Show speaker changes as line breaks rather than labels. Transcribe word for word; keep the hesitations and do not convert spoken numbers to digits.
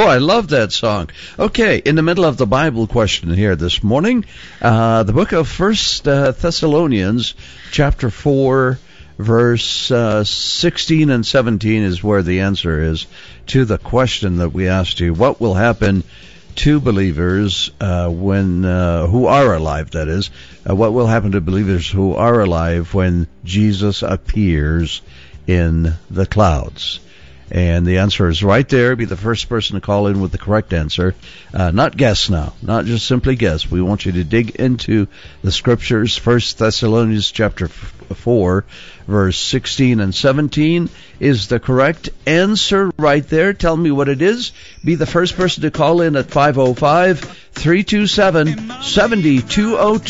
Oh, I love that song. Okay, in the middle of the Bible question here this morning, uh, the book of First uh, Thessalonians, chapter four, verse uh, sixteen and seventeen is where the answer is to the question that we asked you. What will happen to believers uh, when uh, who are alive, that is, uh, what will happen to believers who are alive when Jesus appears in the clouds? And the answer is right there. Be the first person to call in with the correct answer. Uh, not guess now, not just simply guess. We want you to dig into the scriptures. First Thessalonians chapter four, verse sixteen and seventeen is the correct answer right there. Tell me what it is. Be the first person to call in at five oh five, three two seven, seven two oh two.